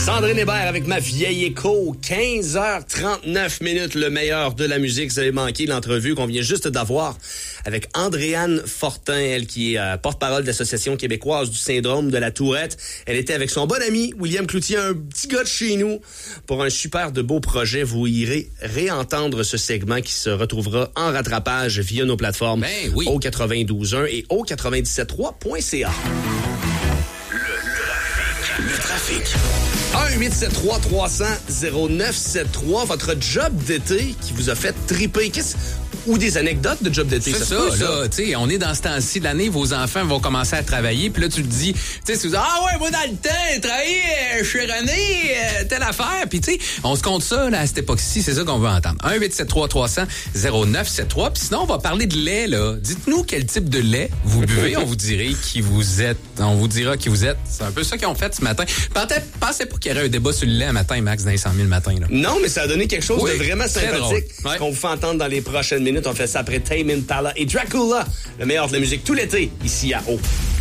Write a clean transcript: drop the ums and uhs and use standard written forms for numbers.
Sandrine Hébert avec Ma vieille écho, 15h39 minutes, le meilleur de la musique. Vous avez manqué l'entrevue qu'on vient juste d'avoir avec Andréane Fortin, elle qui est porte-parole de l'Association québécoise du syndrome de la Tourette. Elle était avec son bon ami William Cloutier, un petit gars de chez nous, pour un super de beau projet. Vous irez réentendre ce segment qui se retrouvera en rattrapage via nos plateformes au 92.1 et au 97.3.ca. Le trafic. 1-873-300-0973, votre job d'été qui vous a fait triper. Ou des anecdotes de job d'été. C'est ça, là, tu sais, on est dans ce temps-ci de l'année, vos enfants vont commencer à travailler, puis là, tu te dis, tu sais, si vous dites, ah ouais, moi, dans le temps, j'ai travaillé chez René, telle affaire, puis tu sais, on se compte ça, là, à cette époque-ci, c'est ça qu'on veut entendre. 1-873-300-0973, puis sinon, on va parler de lait, là. Dites-nous quel type de lait vous buvez, on vous dira qui vous êtes. On vous dira qui vous êtes. C'est un peu ça qu'ils ont fait ce matin. Pensez pas qu'il y aurait un débat sur le lait un matin, Max, dans les 100 000 le matin, là. Non, mais ça a donné quelque chose de vraiment sympathique qu'on vous fait entendre dans les prochaines minutes. On fait ça après Tame Impala et Dracula, le meilleur de la musique tout l'été, ici à O.